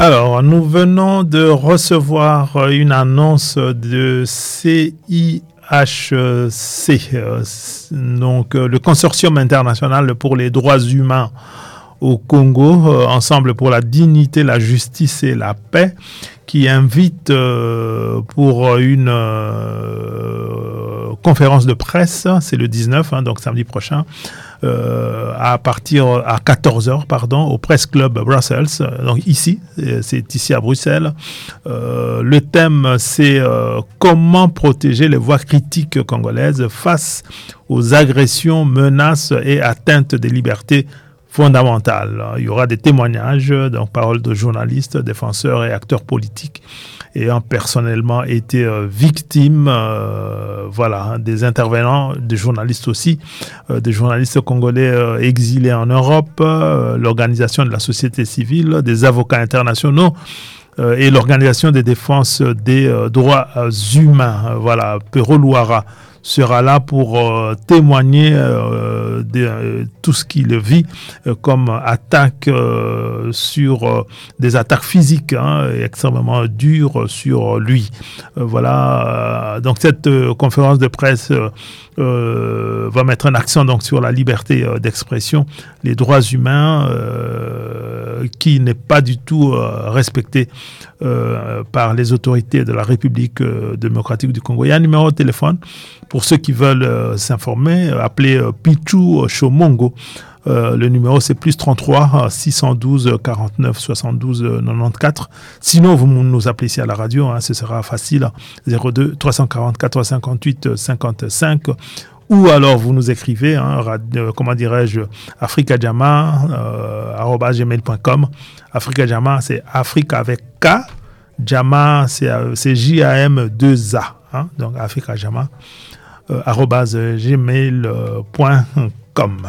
Alors, nous venons de recevoir une annonce de CIHC, donc le Consortium international pour les droits humains au Congo, Ensemble pour la dignité, la justice et la paix, qui invite pour une conférence de presse, c'est le 19, donc samedi prochain, à 14h, au Press Club Brussels, donc ici, c'est ici à Bruxelles. Le thème, c'est comment protéger les voix critiques congolaises face aux agressions, menaces et atteintes des libertés fondamentales. Il y aura des témoignages, donc paroles de journalistes, défenseurs et acteurs politiques ayant personnellement été victimes, des intervenants, des journalistes aussi, des journalistes congolais exilés en Europe, l'organisation de la société civile, des avocats internationaux et l'organisation des défenses des droits humains. Pero Luara sera là pour témoigner de tout ce qu'il vit comme attaque sur des attaques physiques extrêmement dures sur lui. Donc cette conférence de presse va mettre un accent donc sur la liberté d'expression, les droits humains qui n'est pas du tout respecté par les autorités de la République démocratique du Congo. Il y a un numéro de téléphone pour ceux qui veulent s'informer, appelez Pichu Chomongo. Le numéro c'est plus 33 612 49 72 94. Sinon vous nous appelez ici à la radio, ce sera facile, 02 344 358 55. Ou alors vous nous écrivez, africajama@gmail.com. Africajama, c'est Afrique avec K. Jama, c'est JAM2A. Donc africajama@gmail.com.